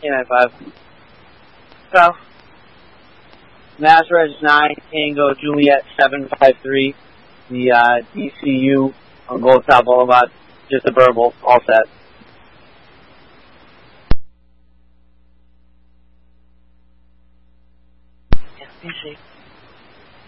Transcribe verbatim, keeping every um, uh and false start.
K nine five. South. Mass Res nine, Tango Juliet seven five three. The uh, D C U on Gold Top Boulevard. Just a verbal, all set. Yeah, easy.